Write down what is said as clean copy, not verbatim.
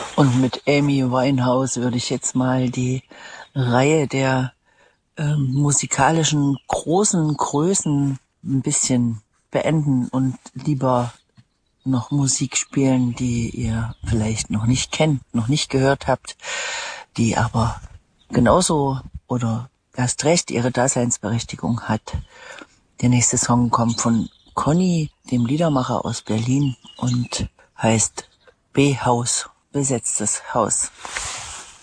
Und mit Amy Winehouse würde ich jetzt mal die Reihe der musikalischen großen Größen ein bisschen beenden und lieber noch Musik spielen, die ihr vielleicht noch nicht kennt, noch nicht gehört habt, die aber genauso oder erst recht ihre Daseinsberechtigung hat. Der nächste Song kommt von Conny, dem Liedermacher aus Berlin, und heißt B-Haus, besetztes Haus.